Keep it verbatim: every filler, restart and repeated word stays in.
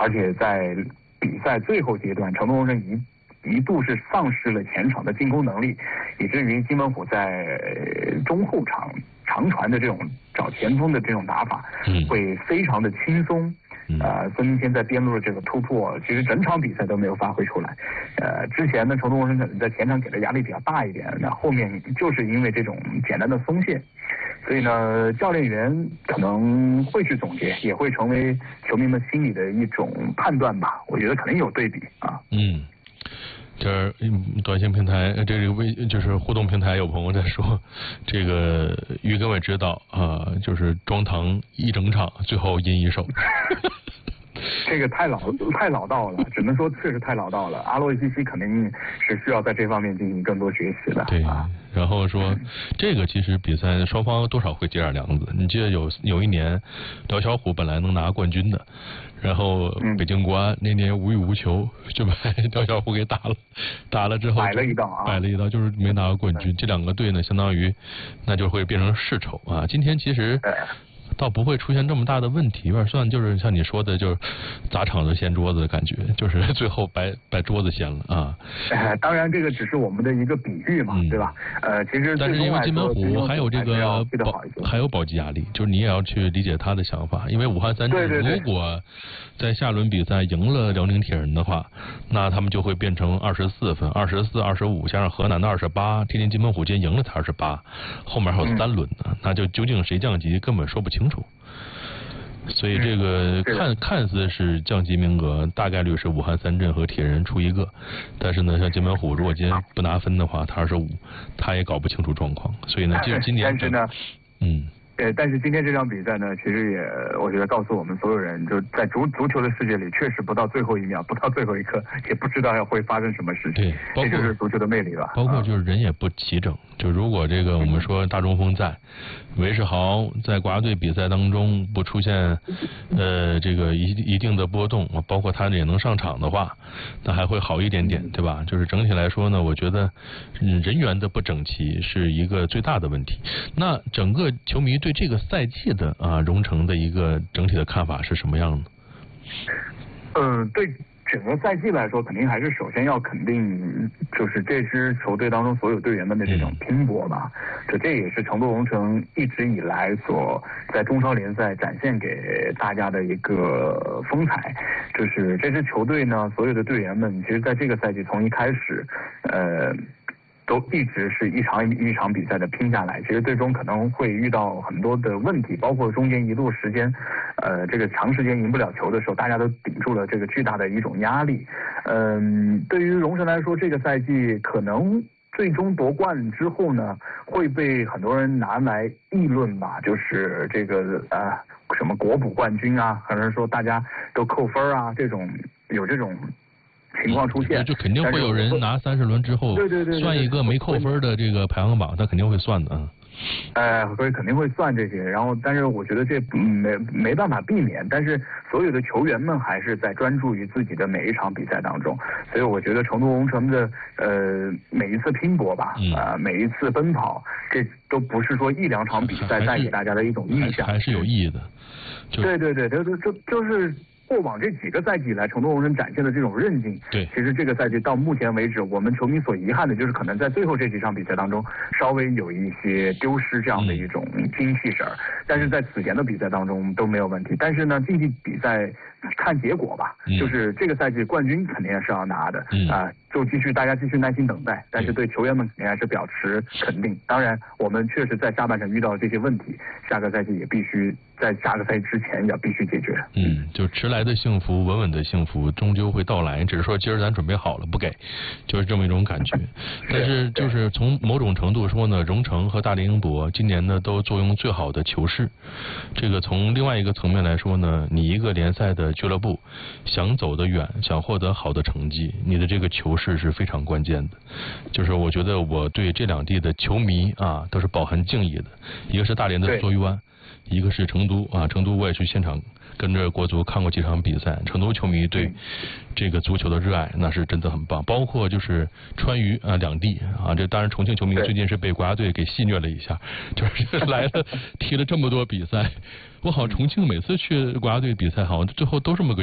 而且在比赛最后阶段，成都荣城一一度是丧失了前场的进攻能力，以至于金门虎在中后场长传的这种找前锋的这种打法，会非常的轻松。呃，孙明谦在边路的这个突破，其实整场比赛都没有发挥出来。呃，之前呢，成都荣城可能在前场给的压力比较大一点，那后面就是因为这种简单的松懈，所以呢，教练员可能会去总结，也会成为球迷们心里的一种判断吧。我觉得可能有对比啊。 嗯。这儿短信平台，这个微就是互动平台有朋友在说，这个于根伟指导啊、呃，就是庄堂一整场，最后赢一手。 这个太老太老道了，只能说确实太老道了。阿洛伊西西肯定是需要在这方面进行更多学习的。 对， 啊、 然后说这个其实比赛双方多少会结点梁子。你记得有有一年，辽小虎本来能拿冠军的，然后北京国安那年无欲无求就把辽小虎给打了，打了之后摆了一道啊， 摆了一道就是没拿到冠军。这两个队呢，相当于那就会变成世仇啊。今天其实。倒不会出现这么大的问题，有点算就是像你说的，就是砸场子掀桌子的感觉，就是最后把把桌子掀了啊。 呃，当然这个只是我们的一个比喻嘛，嗯、对吧？呃，其实但是因为金门虎还有这个保还有保级压力，就是你也要去理解他的想法。因为武汉三镇如果在下轮比赛赢了辽宁铁人的话，那他们就会变成二十四分，二十四、二十五，加上河南的二十八，天津金门虎今天赢了才二十八，后面还有三轮呢，嗯、那就究竟谁降级根本说不清楚。所以这个看看似是降级名额，大概率是武汉三镇和铁人出一个，但是呢，像金门虎如果今天不拿分的话，他二十五，他也搞不清楚状况。所以呢，就今年， 但是呢， 嗯。 呃，但是今天这场比赛呢，其实也我觉得告诉我们所有人，就在足足球的世界里，确实不到最后一秒，不到最后一刻，也不知道要会发生什么事情。 对， 这就是足球的魅力了。 包括就是人也不齐整，就如果这个我们说大中锋在，韦世豪在国家队比赛当中不出现呃这个一一定的波动，包括他也能上场的话，那还会好一点点，对吧？就是整体来说呢，我觉得嗯人员的不整齐是一个最大的问题。那整个球迷对这个赛季的啊荣城的一个整体的看法是什么样的？ 嗯，对整个赛季来说，肯定还是首先要肯定，就是这支球队当中所有队员们的这种拼搏吧。这、嗯、这也是成都荣城一直以来所在中超联赛展现给大家的一个风采。就是这支球队呢，所有的队员们，其实在这个赛季从一开始，呃。都一直是一场一场比赛的拼下来，其实最终可能会遇到很多的问题，包括中间一度时间，呃，这个长时间赢不了球的时候，大家都顶住了这个巨大的一种压力。嗯，对于荣城来说，这个赛季可能最终夺冠之后呢，会被很多人拿来议论吧，就是这个呃什么国补冠军啊，可能说大家都扣分啊，这种有这种。情况出现， 就肯定会有人拿三十轮之后算一个没扣分的这个排行榜，他肯定会算的啊。 呃，所以肯定会算这些，然后但是我觉得这没没办法避免，但是所有的球员们还是在专注于自己的每一场比赛当中，所以我觉得成都荣城的呃每一次拼搏吧，呃每一次奔跑，这都不是说一两场比赛带给大家的一种印象， 还是有意义的。 对对对，就就就是。过往这几个赛季以来，成都荣城展现的这种韧劲， 对， 其实这个赛季到目前为止，我们球迷所遗憾的就是可能在最后这几场比赛当中，稍微有一些丢失这样的一种精气神儿，嗯、但是在此前的比赛当中都没有问题。但是呢，竞技比赛看结果吧，嗯、就是这个赛季冠军肯定是要拿的啊、嗯呃，就继续大家继续耐心等待。但是对球员们肯定还是表示肯定。当然，我们确实在下半程遇到了这些问题，下个赛季也必须在下个赛季之前要必须解决。 嗯，就迟来的幸福，稳稳的幸福终究会到来，只是说今儿咱准备好了不给，就是这么一种感觉。但是就是从某种程度说呢，荣城和大连英博今年呢都坐拥最好的球市。这个从另外一个层面来说呢，你一个联赛的俱乐部想走得远，想获得好的成绩，你的这个球市是非常关键的。就是我觉得我对这两地的球迷啊都是饱含敬意的，一个是大连的作玉湾，一个是成都啊，成都我也去现场跟着国足看过几场比赛，成都球迷对这个足球的热爱那是真的很棒，包括就是川渝啊两地啊，这当然重庆球迷最近是被国家队给戏虐了一下，就是来了踢了这么多比赛，我好像重庆每次去国家队比赛好像最后都这么个